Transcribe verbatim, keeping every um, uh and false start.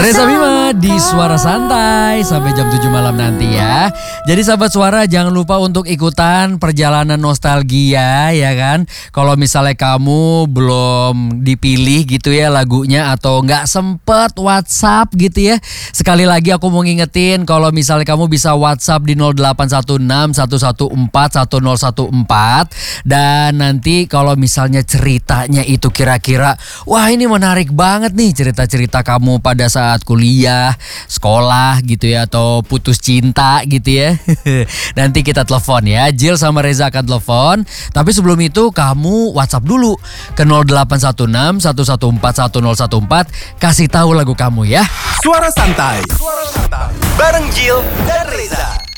Reza Bima di Suara Santai sampai jam tujuh malam nanti ya. Jadi sahabat Suara jangan lupa untuk ikutan perjalanan nostalgia ya kan. Kalau misalnya kamu belum dipilih gitu ya lagunya atau nggak sempet WhatsApp gitu ya. Sekali lagi aku mau ngingetin kalau misalnya kamu bisa WhatsApp di nol delapan satu enam satu satu empat satu nol satu empat. Dan nanti kalau misalnya ceritanya itu kira-kira wah ini menarik banget nih cerita-cerita kamu pada saat kuliah, sekolah gitu ya atau putus cinta gitu ya. Nanti kita telepon ya. Jill sama Reza akan telepon. Tapi sebelum itu kamu WhatsApp dulu ke nol delapan satu enam satu satu empat satu nol satu empat. Kasih tahu lagu kamu ya. Suara Santai. Suara Santai. Bareng Jill dan Reza.